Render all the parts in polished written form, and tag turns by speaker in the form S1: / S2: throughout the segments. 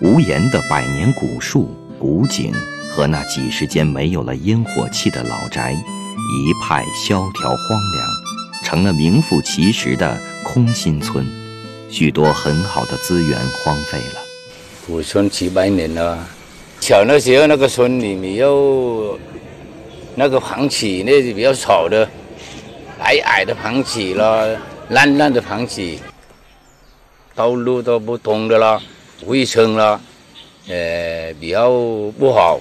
S1: 无言的百年古树、古井和那几十间没有了烟火气的老宅，一派萧条荒凉，成了名副其实的空心村。许多很好的资源荒废了。
S2: 古村几百年了，小的时候那个村里面有那个房子，那是比较吵的，矮矮的房子啦，烂烂的房子，道路都不通的啦，卫生啦，比较不好。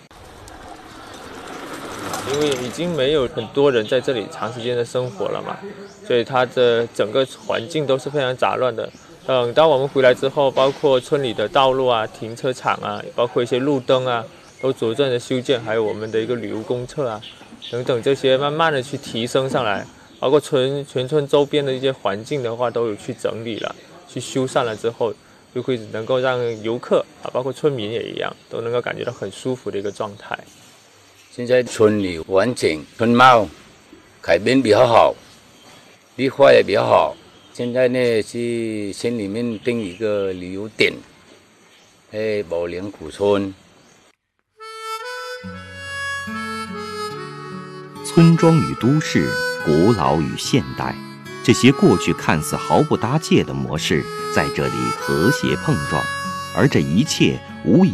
S3: 因为已经没有很多人在这里长时间的生活了嘛，所以它的整个环境都是非常杂乱的。等到我们回来之后，包括村里的道路啊、停车场啊，包括一些路灯啊，都逐渐的修建，还有我们的一个旅游公厕啊，等等这些慢慢的去提升上来，包括全村周边的一些环境的话，都有去整理了，去修缮了之后，就会能够让游客啊，包括村民也一样，都能够感觉到很舒服的一个状态。
S2: 现在村里环境、村貌改变比较好，绿化也比较好。现在呢是县里面定一个旅游点，宝莲古村。
S1: 村庄与都市，古老与现代，这些过去看似毫不搭界的模式，在这里和谐碰撞，而这一切无疑